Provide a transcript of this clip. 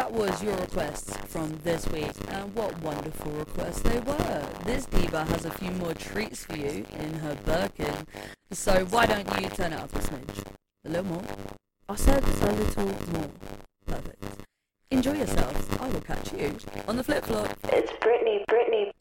that was your requests from this week, and what wonderful requests they were. This diva has a few more treats for you in her Birkin, so why don't you turn it up a smidge? A little more? I said a little more. Perfect. Enjoy yourselves. I will catch you on the flip flop. It's Britney.